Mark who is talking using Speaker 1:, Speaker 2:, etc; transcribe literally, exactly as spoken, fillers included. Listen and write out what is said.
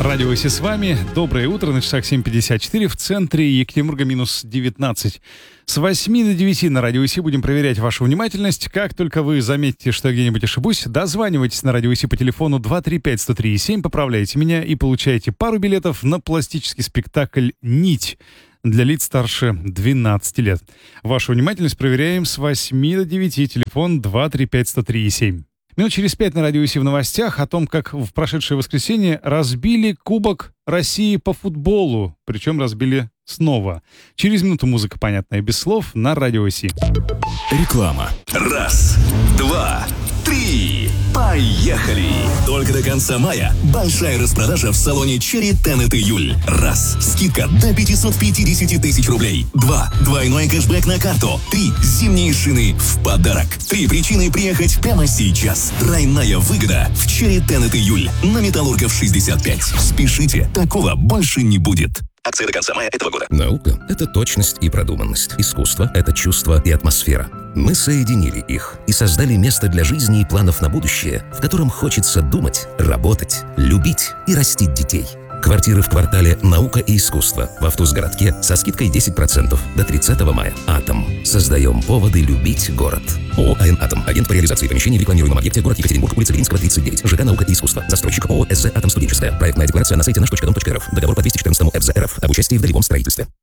Speaker 1: Радио ОСИ с вами. Доброе утро. На часах семь пятьдесят четыре. В центре Екатеринбурга минус девятнадцать. С восьми до девяти на Радио ОСИ будем проверять вашу внимательность. Как только вы заметите, что я где-нибудь ошибусь, дозванивайтесь на Радио ОСИ по телефону два три пять сто три семь, поправляйте меня и получаете пару билетов на пластический спектакль «Нить» для лиц старше двенадцати лет. Вашу внимательность проверяем с восьми до девяти. Телефон два три пять сто три семь. Минут через пять на Радио ОСИ в новостях о том, как в прошедшее воскресенье разбили Кубок России по футболу. Причем разбили снова. Через минуту музыка, понятная без слов, на Радио ОСИ.
Speaker 2: Реклама. Раз, два, три. Поехали! Только до конца мая большая распродажа в салоне Cherry Tenet июль. Раз. Скидка до пятьсот пятьдесят тысяч рублей. Два. Двойной кэшбэк на карту. Три. Зимние шины в подарок. Три причины приехать прямо сейчас. Тройная выгода в Cherry Tenet июль на Металлургов шестьдесят пять. Спешите, такого больше не будет. Акция до конца мая этого года.
Speaker 3: Наука — это точность и продуманность. Искусство — это чувство и атмосфера. Мы соединили их и создали место для жизни и планов на будущее, в котором хочется думать, работать, любить и растить детей. Квартиры в квартале «Наука и искусство» в Автузгородке со скидкой десять процентов до тридцатого мая. «Атом». Создаем поводы любить город. ООО «АН Атом». Агент по реализации помещений в рекламируемом объекте город Екатеринбург, улица Ленинского, тридцать девять. ЖК «Наука и искусство». Застройщик ООО «СЗ Атом Студенческая». Проектная декларация на сайте наш точка ком точка р ф. Договор по двести четырнадцатому эф зэ эр эф об участии в долевом строительстве.